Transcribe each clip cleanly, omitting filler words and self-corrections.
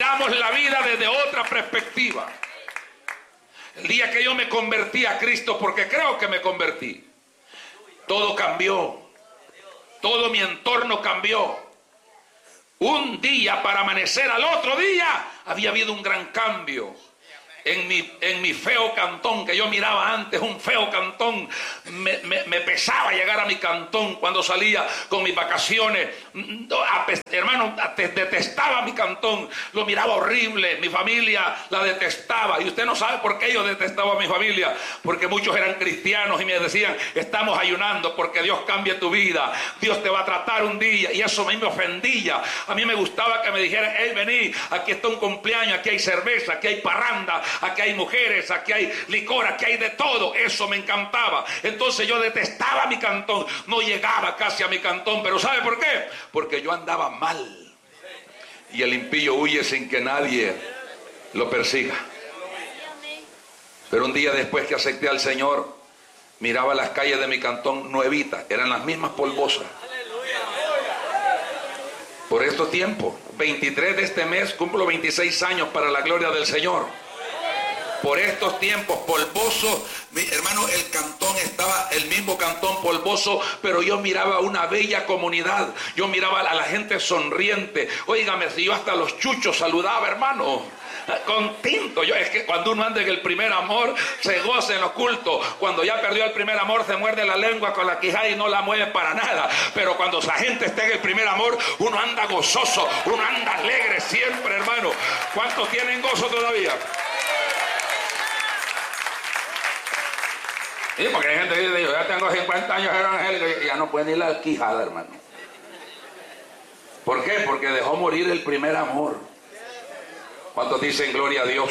veamos la vida desde otra perspectiva. El día que yo me convertí a Cristo, porque creo que me convertí, todo cambió. Todo mi entorno cambió. Un día para amanecer al otro día había habido un gran cambio. En mi feo cantón, que yo miraba antes, un feo cantón, me pesaba llegar a mi cantón cuando salía con mis vacaciones. Hermano, detestaba mi cantón, lo miraba horrible, mi familia la detestaba. Y usted no sabe por qué yo detestaba a mi familia, porque muchos eran cristianos y me decían: estamos ayunando porque Dios cambie tu vida, Dios te va a tratar un día. Y eso a mí me ofendía. A mí me gustaba que me dijeran: hey, vení, aquí está un cumpleaños, aquí hay cerveza, aquí hay parranda, aquí hay mujeres, aquí hay licor, aquí hay de todo. Eso me encantaba. Entonces yo detestaba mi cantón, no llegaba casi a mi cantón. Pero ¿sabe por qué? Porque yo andaba mal. Y el impío huye sin que nadie lo persiga. Pero un día después que acepté al Señor, miraba las calles de mi cantón nuevitas, eran las mismas polvosas. Por estos tiempos, 23 de este mes, cumplo 26 años para la gloria del Señor. Por estos tiempos polvosos, mi hermano, el cantón estaba, el mismo cantón polvoso, pero yo miraba una bella comunidad. Yo miraba a la gente sonriente. Óigame, si yo hasta los chuchos saludaba, hermano, con tinto. Es que cuando uno anda en el primer amor, se goza en los cultos. Cuando ya perdió el primer amor, se muerde la lengua con la quijada y no la mueve para nada. Pero cuando la gente está en el primer amor, uno anda gozoso, uno anda alegre siempre, hermano. ¿Cuántos tienen gozo todavía? Sí, porque hay gente que dice: yo ya tengo 50 años evangélico y ya no puede ni la quijada, hermano. ¿Por qué? Porque dejó morir el primer amor. ¿Cuántos dicen gloria a Dios?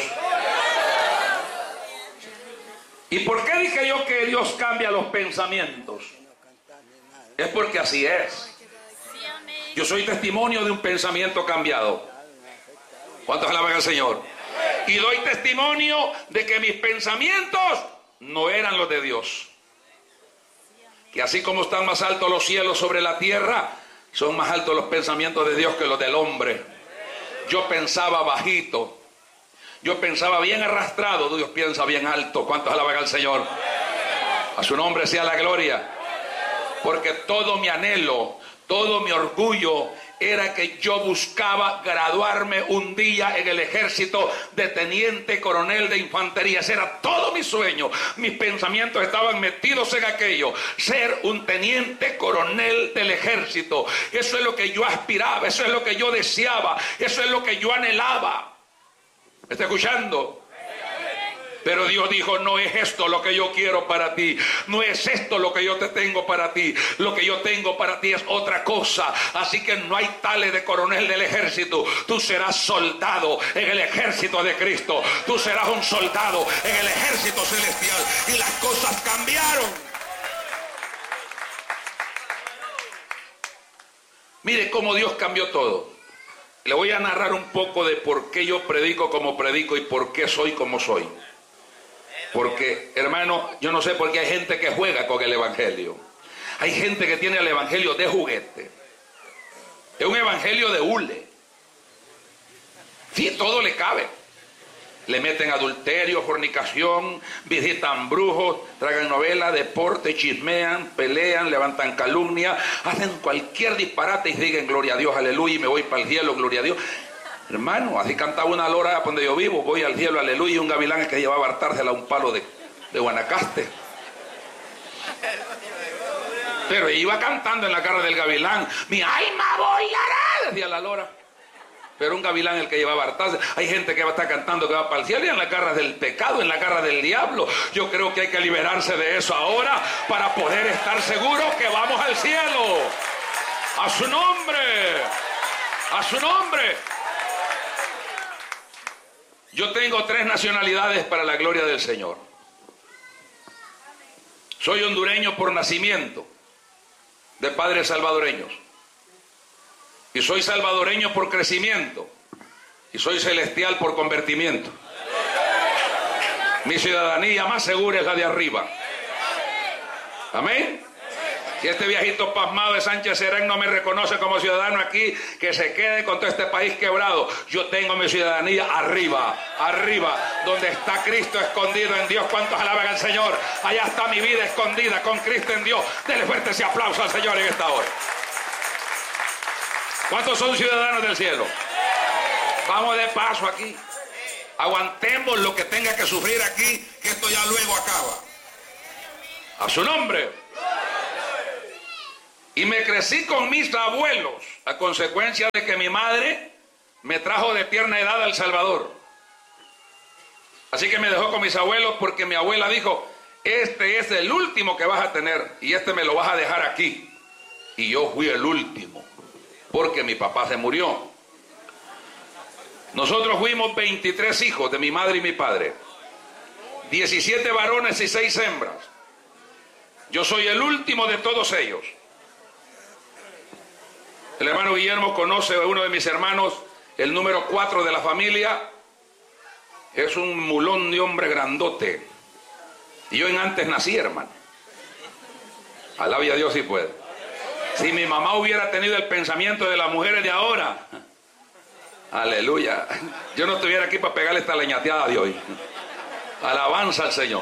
¿Y por qué dije yo que Dios cambia los pensamientos? Es porque así es. Yo soy testimonio de un pensamiento cambiado. ¿Cuántos alaban al Señor? Y doy testimonio de que mis pensamientos no eran los de Dios. Que así como están más altos los cielos sobre la tierra, son más altos los pensamientos de Dios que los del hombre. Yo pensaba bajito, yo pensaba bien arrastrado. Dios piensa bien alto. ¿Cuántos alaban al Señor? A su nombre sea la gloria. Porque todo mi anhelo, todo mi orgullo era que yo buscaba graduarme un día en el ejército de teniente coronel de infantería. Ese era todo mi sueño. Mis pensamientos estaban metidos en aquello: ser un teniente coronel del ejército. Eso es lo que yo aspiraba, eso es lo que yo deseaba, eso es lo que yo anhelaba. ¿Me está escuchando? Pero Dios dijo: no es esto lo que yo quiero para ti, no es esto lo que yo te tengo para ti, lo que yo tengo para ti es otra cosa. Así que no hay tales de coronel del ejército. Tú serás soldado en el ejército de Cristo, tú serás un soldado en el ejército celestial. Y las cosas cambiaron. Mire cómo Dios cambió todo. Le voy a narrar un poco de por qué yo predico como predico y por qué soy como soy. Porque, hermano, yo no sé por qué hay gente que juega con el evangelio. Hay gente que tiene el evangelio de juguete. Es un evangelio de hule. Sí, todo le cabe. Le meten adulterio, fornicación, visitan brujos, tragan novela, deporte, chismean, pelean, levantan calumnia, hacen cualquier disparate y digan gloria a Dios, aleluya, y me voy para el cielo, gloria a Dios. Hermano, así cantaba una lora donde yo vivo: voy al cielo, aleluya, y un gavilán que llevaba a hartársela a un palo de Guanacaste. Pero iba cantando en la cara del gavilán: mi alma volará, decía la lora. Pero un gavilán el que llevaba a hartarse. Hay gente que va a estar cantando que va para el cielo y en la garra del pecado, en la garra del diablo. Yo creo que hay que liberarse de eso ahora para poder estar seguros que vamos al cielo. A su nombre, a su nombre. Yo tengo 3 nacionalidades para la gloria del Señor. Soy hondureño por nacimiento, de padres salvadoreños. Y soy salvadoreño por crecimiento. Y soy celestial por convertimiento. Mi ciudadanía más segura es la de arriba. Amén. Si este viejito pasmado de Sánchez Serén no me reconoce como ciudadano aquí, que se quede con todo este país quebrado. Yo tengo mi ciudadanía arriba, donde está Cristo escondido en Dios. ¿Cuántos alaban al Señor? Allá está mi vida escondida con Cristo en Dios. Denle fuerte ese aplauso al Señor en esta hora. ¿Cuántos son ciudadanos del cielo? Vamos de paso aquí. Aguantemos lo que tenga que sufrir aquí, que esto ya luego acaba. A su nombre. Y me crecí con mis abuelos, a consecuencia de que mi madre me trajo de tierna edad a El Salvador. Así que me dejó con mis abuelos porque mi abuela dijo, este es el último que vas a tener y este me lo vas a dejar aquí. Y yo fui el último, porque mi papá se murió. Nosotros fuimos 23 hijos de mi madre y mi padre, 17 varones y 6 hembras. Yo soy el último de todos ellos. El hermano Guillermo conoce a uno de mis hermanos, el número 4 de la familia. Es un mulón de hombre grandote. Y yo en antes nací, hermano. Alabe a Dios si puede. Si mi mamá hubiera tenido el pensamiento de las mujeres de ahora, aleluya, yo no estuviera aquí para pegarle esta leñateada de hoy. Alabanza al Señor.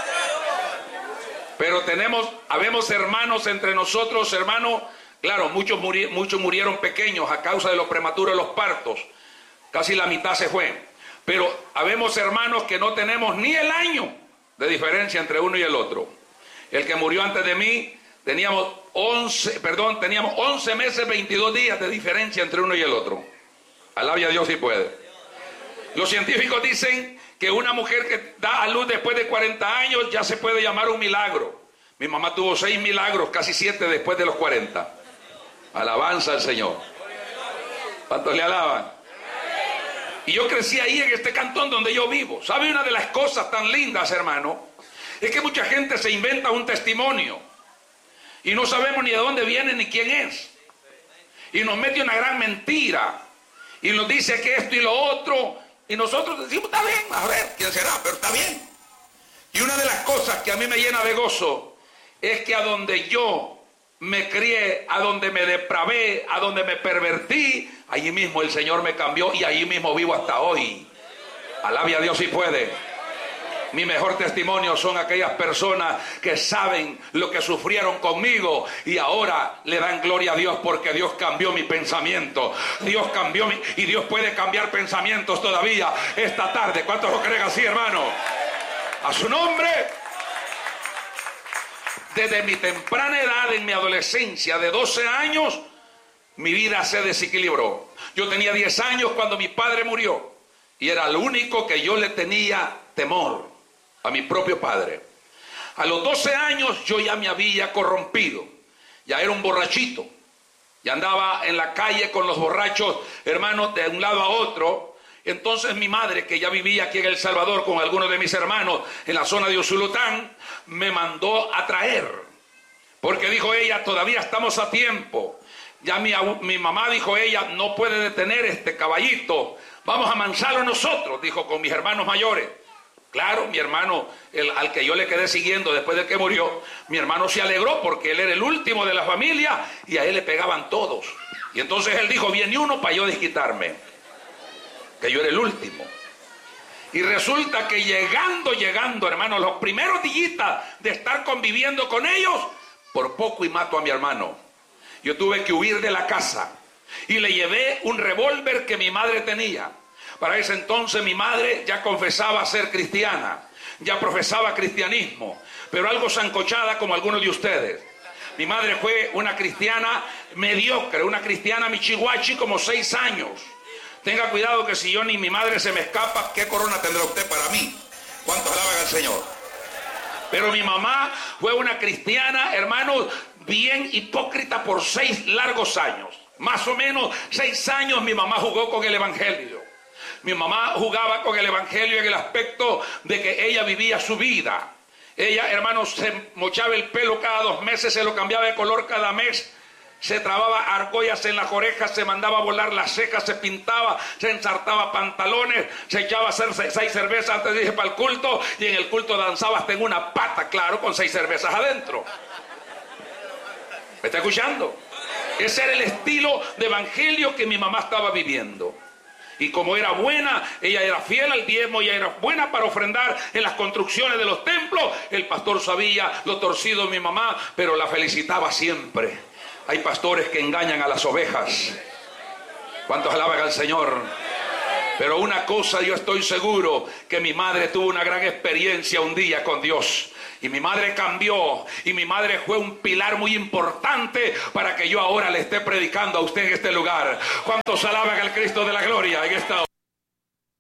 Pero habemos hermanos entre nosotros, hermanos. Claro, muchos murieron pequeños a causa de los prematuros de los partos. Casi la mitad se fue. Pero habemos hermanos que no tenemos ni el año de diferencia entre uno y el otro. El que murió antes de mí, teníamos 11 meses, 22 días de diferencia entre uno y el otro. Alabe a Dios si puede. Los científicos dicen que una mujer que da a luz después de 40 años ya se puede llamar un milagro. Mi mamá tuvo 6 milagros, casi 7 después de los 40. Alabanza al Señor. ¿Cuántos le alaban? Y yo crecí ahí en este cantón donde yo vivo. ¿Sabe una de las cosas tan lindas, hermano? Es que mucha gente se inventa un testimonio y no sabemos ni de dónde viene ni quién es. Y nos mete una gran mentira y nos dice que esto y lo otro. Y nosotros decimos, está bien, a ver, ¿quién será? Pero está bien. Y una de las cosas que a mí me llena de gozo es que a donde yo me crié, a donde me depravé, a donde me pervertí, allí mismo el Señor me cambió y allí mismo vivo hasta hoy. Alabe a Dios si puede. Mi mejor testimonio son aquellas personas que saben lo que sufrieron conmigo y ahora le dan gloria a Dios porque Dios cambió mi pensamiento. Dios cambió y Dios puede cambiar pensamientos todavía esta tarde. ¿Cuántos lo creen así, hermano? A su nombre. Desde mi temprana edad, en mi adolescencia de 12 años, mi vida se desequilibró. Yo tenía 10 años cuando mi padre murió y era lo único que yo le tenía temor, a mi propio padre. A los 12 años yo ya me había corrompido, ya era un borrachito, ya andaba en la calle con los borrachos, hermanos, de un lado a otro. Entonces mi madre, que ya vivía aquí en El Salvador con algunos de mis hermanos en la zona de Usulután, me mandó a traer, porque dijo ella, todavía estamos a tiempo. Ya mi mamá, dijo ella, no puede detener este caballito, vamos a amansarlo nosotros, dijo, con mis hermanos mayores. Claro, mi hermano, al que yo le quedé siguiendo después de que murió, mi hermano se alegró porque él era el último de la familia y a él le pegaban todos. Y entonces él dijo, viene uno para yo desquitarme, que yo era el último. Y resulta que llegando, hermano, los primeros días de estar conviviendo con ellos, por poco y mato a mi hermano. Yo tuve que huir de la casa y le llevé un revólver que mi madre tenía. Para ese entonces mi madre ya confesaba ser cristiana, ya profesaba cristianismo, pero algo sancochada como algunos de ustedes. Mi madre fue una cristiana mediocre, una cristiana michihuachi como 6 años. Tenga cuidado que si yo ni mi madre se me escapa, ¿qué corona tendrá usted para mí? ¿Cuántos alaban al Señor? Pero mi mamá fue una cristiana, hermanos, bien hipócrita por 6 largos años. Más o menos 6 años mi mamá jugó con el evangelio. Mi mamá jugaba con el evangelio en el aspecto de que ella vivía su vida. Ella, hermanos, se mochaba el pelo cada 2 meses, se lo cambiaba de color cada mes. Se trababa argollas en las orejas, se mandaba a volar las cejas, se pintaba, se ensartaba pantalones, se echaba a hacer 6 cervezas antes de ir para el culto y en el culto danzaba hasta en una pata, claro, con 6 cervezas adentro. ¿Me está escuchando? Ese era el estilo de evangelio que mi mamá estaba viviendo. Y como era buena, ella era fiel al diezmo, ella era buena para ofrendar en las construcciones de los templos. El pastor sabía lo torcido de mi mamá, pero la felicitaba siempre. Hay pastores que engañan a las ovejas. ¿Cuántos alaban al Señor? Pero una cosa yo estoy seguro, que mi madre tuvo una gran experiencia un día con Dios. Y mi madre cambió, y mi madre fue un pilar muy importante para que yo ahora le esté predicando a usted en este lugar. ¿Cuántos alaban al Cristo de la gloria en esta hora?